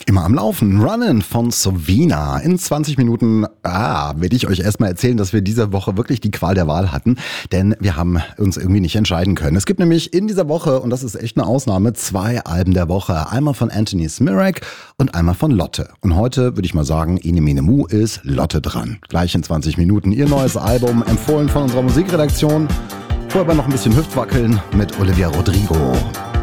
Immer am Laufen. Runnin' von Sovina. In 20 Minuten werde ich euch erstmal erzählen, dass wir diese Woche wirklich die Qual der Wahl hatten. Denn wir haben uns irgendwie nicht entscheiden können. Es gibt nämlich in dieser Woche, und das ist echt eine Ausnahme, 2 Alben der Woche. Einmal von Anthony Smirak und einmal von Lotte. Und heute würde ich mal sagen, Ene Mene Mu ist Lotte dran. Gleich in 20 Minuten ihr neues Album, empfohlen von unserer Musikredaktion. Vorher aber noch ein bisschen Hüftwackeln mit Olivia Rodrigo.